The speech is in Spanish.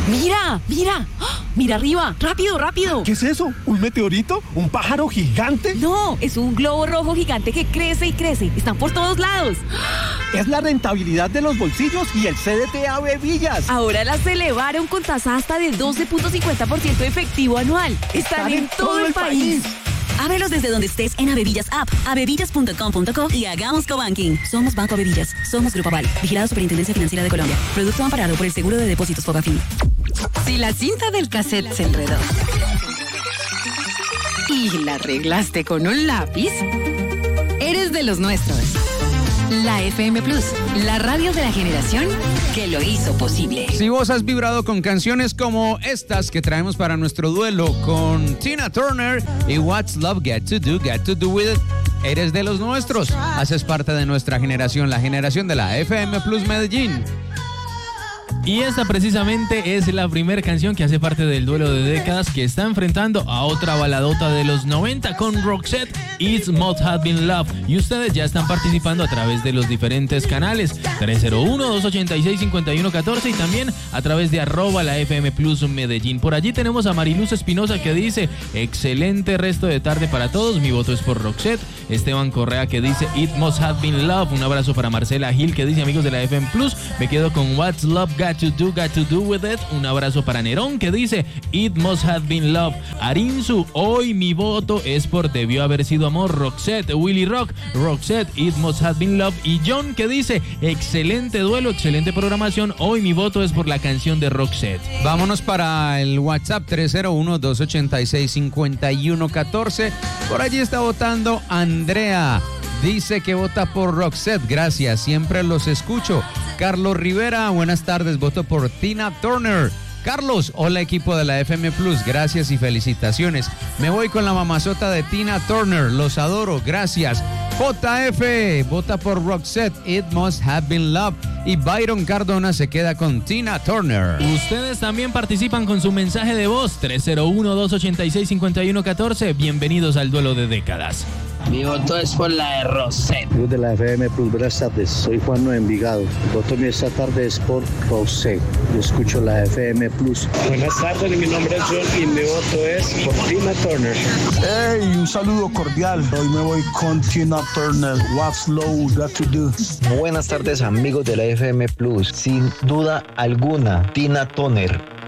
¡Mira! ¡Mira! ¡Ah! ¡Mira arriba! ¡Rápido, rápido! ¿Qué es eso? ¿Un meteorito? ¿Un pájaro gigante? No, es un globo rojo gigante que crece y crece. Están por todos lados. Es la rentabilidad de los bolsillos y el CDT Ave Villas. Ahora las elevaron con tasa hasta de 12.50% efectivo anual. Están en todo el país. Ábrelos desde donde estés en Avevillas App, avevillas.com.co y hagamos cobanking. Somos Banco Avevillas. Somos Grupo Aval. Vigilado Superintendencia Financiera de Colombia. Producto amparado por el Seguro de Depósitos Fogafín. Si la cinta del cassette se enredó y la arreglaste con un lápiz, eres de los nuestros. La FM Plus, la radio de la generación que lo hizo posible. Si vos has vibrado con canciones como estas que traemos para nuestro duelo con Tina Turner y What's Love Got to Do With It, eres de los nuestros. Haces parte de nuestra generación, la generación de la FM Plus Medellín. Y esta precisamente es la primera canción que hace parte del duelo de décadas que está enfrentando a otra baladota de los 90 con Roxette, It Must Have Been Love. Y ustedes ya están participando a través de los diferentes canales 301-286-5114 y también a través de @la FM Plus Medellín. Por allí tenemos a Mariluz Espinosa que dice: excelente resto de tarde para todos, mi voto es por Roxette. Esteban Correa que dice It Must Have Been Love. Un abrazo para Marcela Gil que dice: amigos de la FM Plus, me quedo con What's Love Got to Do With It. Un abrazo para Nerón que dice It Must Have Been Love. Arinzu, hoy mi voto es por Debió Haber Sido Amor, Roxette. Willy Rock, Roxette, It Must Have Been Love. Y John que dice excelente duelo, excelente programación, hoy mi voto es por la canción de Roxette. Vámonos para el WhatsApp 301-286-5114. Por allí está votando Andrea. Dice que vota por Roxette. Gracias, siempre los escucho. Carlos Rivera, buenas tardes, voto por Tina Turner. Carlos, hola equipo de la FM Plus, gracias y felicitaciones. Me voy con la mamazota de Tina Turner, los adoro, gracias. JF, vota por Roxette, It Must Have Been Love. Y Byron Cardona se queda con Tina Turner. Ustedes también participan con su mensaje de voz 301-286-5114. Bienvenidos al duelo de décadas. Mi voto es por la de Roxette. Yo de la FM Plus, buenas tardes. Soy Juan de Envigado. El voto mío esta tarde es por Roxette. Yo escucho la FM Plus. Buenas tardes, mi nombre es John y mi voto es por Tina Turner. Hey, un saludo cordial. Hoy me voy con Tina Turner. What's Love Got to Do. Buenas tardes, amigos de la FM Plus. Sin duda alguna, Tina Turner.